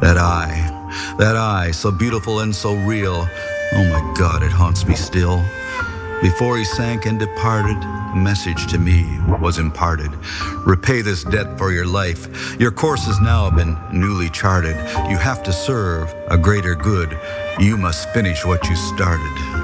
That eye, so beautiful and so real. Oh my God, it haunts me still. Before he sank and departed, a message to me was imparted. Repay this debt for your life. Your course has now been newly charted. You have to serve a greater good. You must finish what you started.